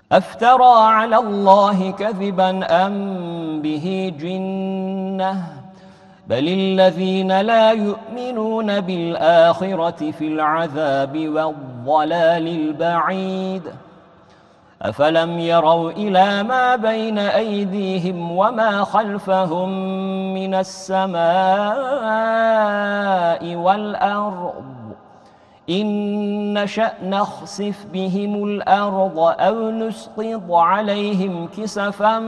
أفترى على الله كذبا أم به جنة بل الذين لا يؤمنون بالآخرة في العذاب والضلال البعيد أفلم يروا إلى ما بين أيديهم وما خلفهم من السماء والأرض إن نشأ نخسف بهم الأرض أو نسقط عليهم كسفا